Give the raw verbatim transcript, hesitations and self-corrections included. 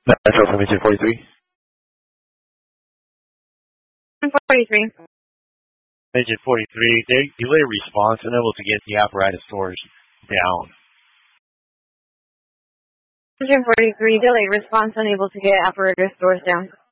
Metro from engine forty-three. forty-three. Engine forty-three, they delay response, unable to get the apparatus doors down. Engine forty-three, delay response, unable to get apparatus doors down.